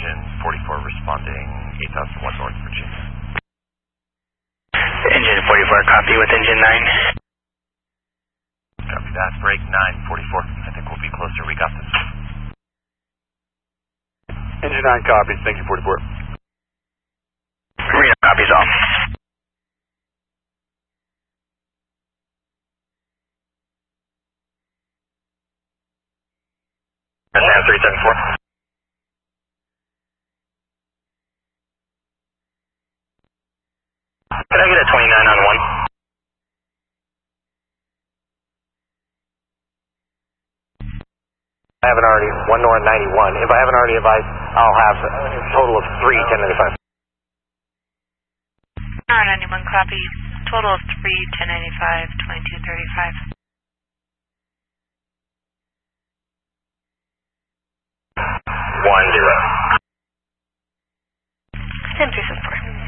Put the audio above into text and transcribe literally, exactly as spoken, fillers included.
engine forty-four responding eight thousand one North Virginia. Engine forty-four, copy with engine nine. Copy that, break nine forty-four. I think we'll be closer, we got this. Engine nine copies, thank you forty-four. Marina copies all. Sam three seven four. Can I get a twenty-nine on one? I haven't already, one North ninety-one. If I haven't already advised, I'll have a total of three ten ninety-five. North ninety-one, copy. Total of three ten ninety-five, twenty-two thirty-five. One zero. Sam three seven four.